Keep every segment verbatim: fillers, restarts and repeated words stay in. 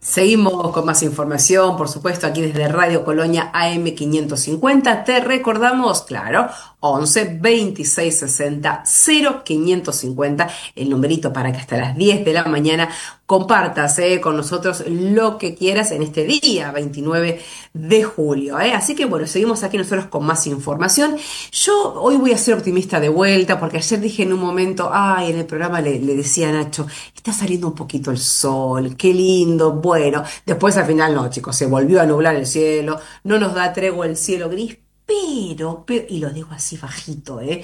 Seguimos con más información, por supuesto, aquí desde Radio Colonia A M quinientos cincuenta. Te recordamos, claro, once veintiséis sesenta cero quinientos cincuenta, el numerito para que hasta las diez de la mañana compartas eh, con nosotros lo que quieras en este día, veintinueve de julio. Eh. Así que bueno, seguimos aquí nosotros con más información. Yo hoy voy a ser optimista de vuelta porque ayer dije en un momento, ay, en el programa le, le decía a Nacho, está saliendo un poquito el sol, qué lindo. Bueno, después al final no, chicos, se volvió a nublar el cielo, no nos da tregua el cielo gris, pero, pero, y lo digo así bajito, ¿eh?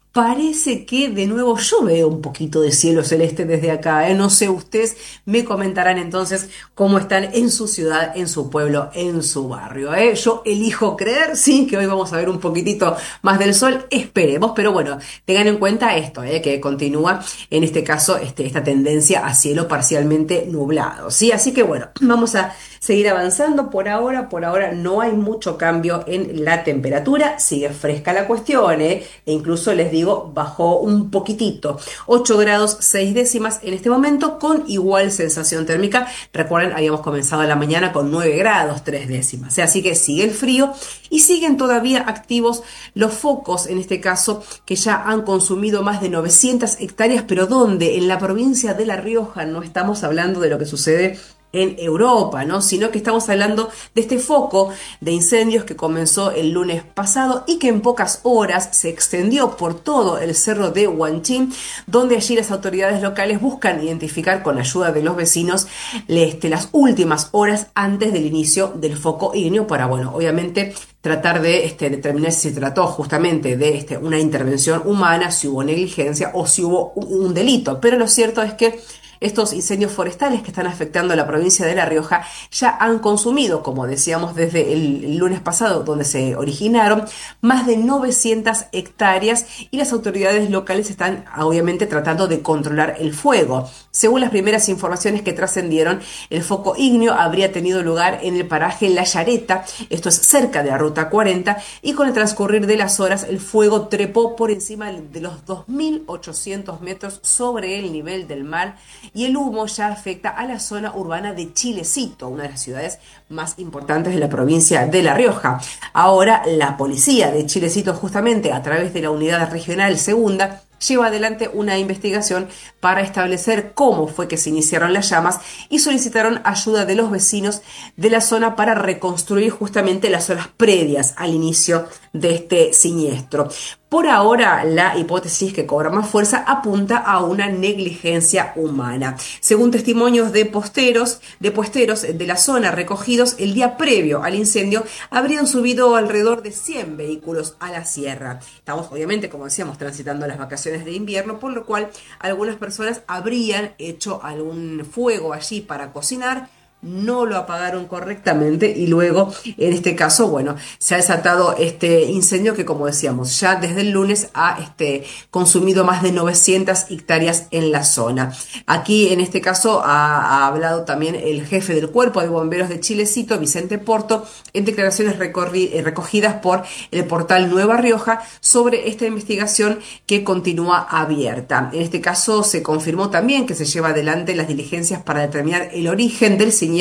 Parece que de nuevo yo veo un poquito de cielo celeste desde acá, ¿eh? No sé, ustedes me comentarán entonces cómo están en su ciudad, en su pueblo, en su barrio, ¿eh? Yo elijo creer, sí, que hoy vamos a ver un poquitito más del sol, esperemos, pero bueno, tengan en cuenta esto, ¿eh? Que continúa en este caso este, esta tendencia a cielo parcialmente nublado, ¿sí? Así que bueno, vamos a seguir avanzando. Por ahora, por ahora no hay mucho cambio en la temperatura, sigue fresca la cuestión, ¿eh? E incluso les digo, bajó un poquitito, ocho grados seis décimas en este momento, con igual sensación térmica. Recuerden, habíamos comenzado la mañana con nueve grados tres décimas, ¿eh? Así que sigue el frío y siguen todavía activos los focos, en este caso, que ya han consumido más de novecientas hectáreas, pero ¿dónde? En la provincia de La Rioja. No estamos hablando de lo que sucede en Europa, ¿no? Sino que estamos hablando de este foco de incendios que comenzó el lunes pasado y que en pocas horas se extendió por todo el cerro de Huanchín, donde allí las autoridades locales buscan identificar con ayuda de los vecinos este, las últimas horas antes del inicio del foco ígneo para, bueno, obviamente tratar de este, determinar si se trató justamente de este, una intervención humana, si hubo negligencia o si hubo un, un delito. Pero lo cierto es que estos incendios forestales que están afectando a la provincia de La Rioja ya han consumido, como decíamos desde el, el lunes pasado, donde se originaron, más de novecientas hectáreas y las autoridades locales están obviamente tratando de controlar el fuego. Según las primeras informaciones que trascendieron, el foco ígneo habría tenido lugar en el paraje La Yareta, esto es cerca de la Ruta cuarenta, y con el transcurrir de las horas el fuego trepó por encima de los dos mil ochocientos metros sobre el nivel del mar, y el humo ya afecta a la zona urbana de Chilecito, una de las ciudades más importantes de la provincia de La Rioja. Ahora la policía de Chilecito, justamente a través de la unidad regional segunda, lleva adelante una investigación para establecer cómo fue que se iniciaron las llamas y solicitaron ayuda de los vecinos de la zona para reconstruir justamente las horas previas al inicio de este siniestro. Por ahora, la hipótesis que cobra más fuerza apunta a una negligencia humana. Según testimonios de posteros, de puesteros de la zona recogidos el día previo al incendio, habrían subido alrededor de cien vehículos a la sierra. Estamos, obviamente, como decíamos, transitando las vacaciones de invierno, por lo cual algunas personas habrían hecho algún fuego allí para cocinar, no lo apagaron correctamente y luego, en este caso, bueno, se ha desatado este incendio que, como decíamos, ya desde el lunes ha este, consumido más de novecientas hectáreas en la zona. Aquí, en este caso, ha, ha hablado también el jefe del Cuerpo de Bomberos de Chilecito, Vicente Porto, en declaraciones recorri, recogidas por el portal Nueva Rioja sobre esta investigación que continúa abierta. En este caso, se confirmó también que se lleva adelante las diligencias para determinar el origen del siniestro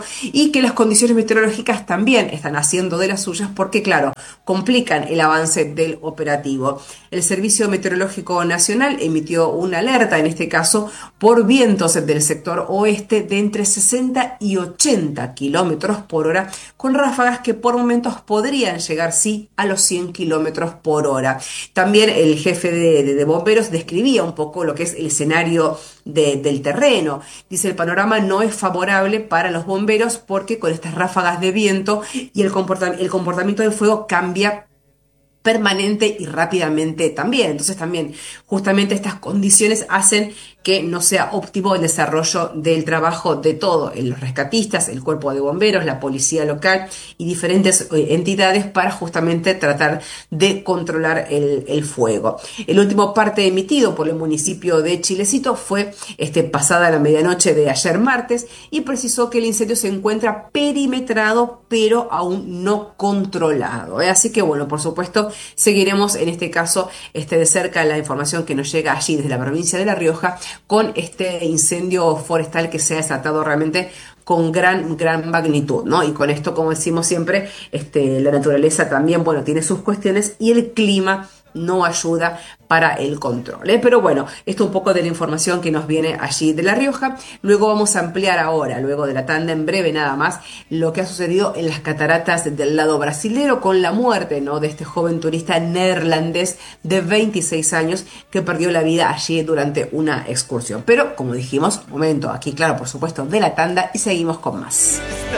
y que las condiciones meteorológicas también están haciendo de las suyas porque, claro, complican el avance del operativo. El Servicio Meteorológico Nacional emitió una alerta, en este caso, por vientos del sector oeste de entre sesenta y ochenta kilómetros por hora, con ráfagas que por momentos podrían llegar, sí, a los cien kilómetros por hora. También el jefe de, de, de bomberos describía un poco lo que es el escenario de, del terreno. Dice, el panorama no es favorable para los bomberos porque con estas ráfagas de viento y el, comporta- el comportamiento del fuego cambia permanente y rápidamente también. Entonces también justamente estas condiciones hacen que no sea óptimo el desarrollo del trabajo de todos los rescatistas, el cuerpo de bomberos, la policía local y diferentes entidades para justamente tratar de controlar el, el fuego. El último parte emitido por el municipio de Chilecito fue este, pasada la medianoche de ayer martes y precisó que el incendio se encuentra perimetrado pero aún no controlado, ¿eh? Así que bueno, por supuesto seguiremos en este caso este, de cerca la información que nos llega allí desde la provincia de La Rioja con este incendio forestal que se ha desatado realmente con gran, gran magnitud, ¿no? Y con esto, como decimos siempre, este, la naturaleza también, bueno, tiene sus cuestiones y el clima no ayuda para el control, ¿eh? Pero bueno, esto un poco de la información que nos viene allí de La Rioja. Luego vamos a ampliar ahora, luego de la tanda en breve nada más, lo que ha sucedido en las cataratas del lado brasilero con la muerte, ¿no?, de este joven turista neerlandés de veintiséis años que perdió la vida allí durante una excursión. Pero, como dijimos, momento aquí, claro, por supuesto, de la tanda y seguimos con más.